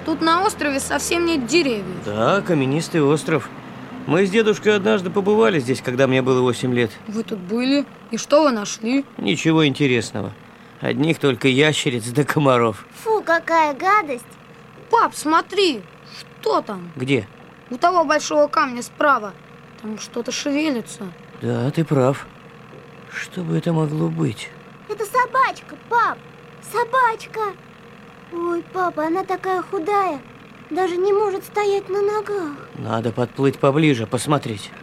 Тут на острове совсем нет деревьев. Да, каменистый остров. Мы с дедушкой однажды побывали здесь, когда мне было 8 лет. Вы тут были? И что вы нашли? Ничего интересного. Одних только ящериц да комаров. Фу, какая гадость. Пап, смотри, что там? Где? У того большого камня справа. Там что-то шевелится. Да, ты прав. Что бы это могло быть? Это собачка, пап. Собачка. Ой, папа, она такая худая. Даже не может стоять на ногах. Надо подплыть поближе, посмотреть.